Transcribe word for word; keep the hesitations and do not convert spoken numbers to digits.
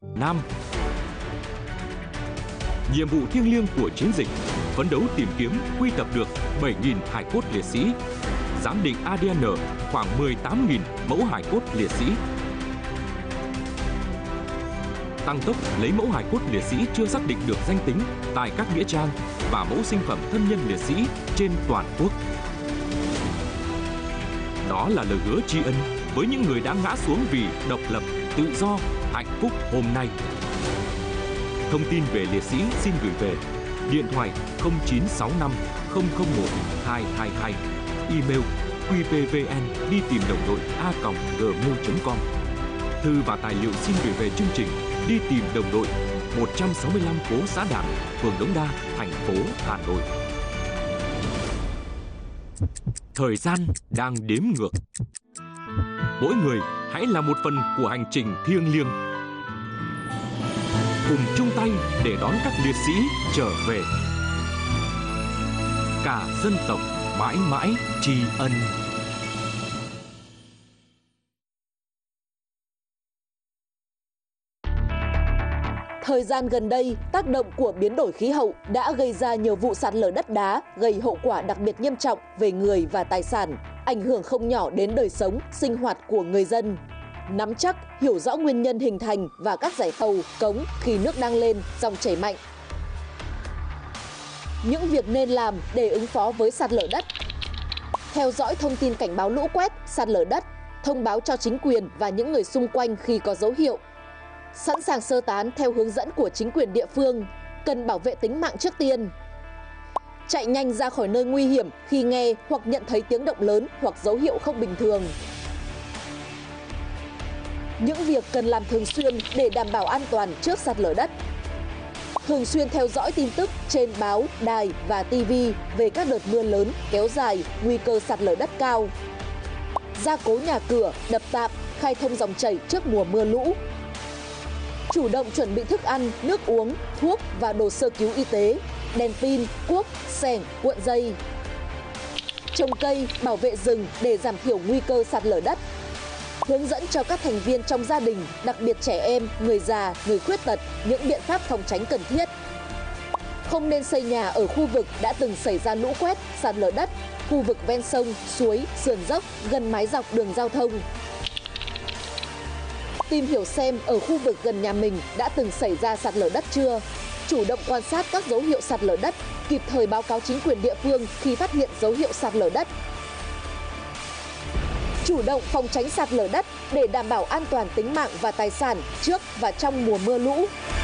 Nam. Nhiệm vụ thiêng liêng của chiến dịch, phấn đấu tìm kiếm, quy tập được bảy nghìn hài cốt liệt sĩ, giám định a đê en khoảng mười tám nghìn mẫu hài cốt liệt sĩ. Tăng tốc lấy mẫu hài cốt liệt sĩ chưa xác định được danh tính tại các nghĩa trang và mẫu sinh phẩm thân nhân liệt sĩ trên toàn quốc. Đó là lời hứa tri ân với những người đã ngã xuống vì độc lập, tự do, hạnh phúc hôm nay. Thông tin về liệt sĩ xin gửi về điện thoại không chín sáu năm không không một hai hai hai, email quy pê vê en đi tìm đồng đội a còng gmail chấm com. Thư và tài liệu xin gửi về chương trình Đi tìm đồng đội, một trăm sáu mươi lăm phố Xã Đảng, phường Đống Đa, thành phố Hà Nội. Thời gian đang đếm ngược. Mỗi người hãy là một phần của hành trình thiêng liêng. Cùng chung tay để đón các liệt sĩ trở về. Cả dân tộc mãi mãi tri ân. Thời gian gần đây, tác động của biến đổi khí hậu đã gây ra nhiều vụ sạt lở đất đá, gây hậu quả đặc biệt nghiêm trọng về người và tài sản, ảnh hưởng không nhỏ đến đời sống, sinh hoạt của người dân. Nắm chắc, hiểu rõ nguyên nhân hình thành và các dải tàu, cống khi nước đang lên, dòng chảy mạnh. Những việc nên làm để ứng phó với sạt lở đất. Theo dõi thông tin cảnh báo lũ quét, sạt lở đất, thông báo cho chính quyền và những người xung quanh khi có dấu hiệu. Sẵn sàng sơ tán theo hướng dẫn của chính quyền địa phương, cần bảo vệ tính mạng trước tiên. Chạy nhanh ra khỏi nơi nguy hiểm khi nghe hoặc nhận thấy tiếng động lớn hoặc dấu hiệu không bình thường. Những việc cần làm thường xuyên để đảm bảo an toàn trước sạt lở đất. Thường xuyên theo dõi tin tức trên báo, đài và ti vi về các đợt mưa lớn kéo dài, nguy cơ sạt lở đất cao. Gia cố nhà cửa, đập tạm, khai thông dòng chảy trước mùa mưa lũ. Chủ động chuẩn bị thức ăn, nước uống, thuốc và đồ sơ cứu y tế, đèn pin, cuốc, xẻng, cuộn dây. Trồng cây, bảo vệ rừng để giảm thiểu nguy cơ sạt lở đất. Hướng dẫn cho các thành viên trong gia đình, đặc biệt trẻ em, người già, người khuyết tật, những biện pháp phòng tránh cần thiết. Không nên xây nhà ở khu vực đã từng xảy ra lũ quét, sạt lở đất, khu vực ven sông, suối, sườn dốc, gần mái dọc đường giao thông. Tìm hiểu xem ở khu vực gần nhà mình đã từng xảy ra sạt lở đất chưa. Chủ động quan sát các dấu hiệu sạt lở đất, kịp thời báo cáo chính quyền địa phương khi phát hiện dấu hiệu sạt lở đất. Chủ động phòng tránh sạt lở đất để đảm bảo an toàn tính mạng và tài sản trước và trong mùa mưa lũ.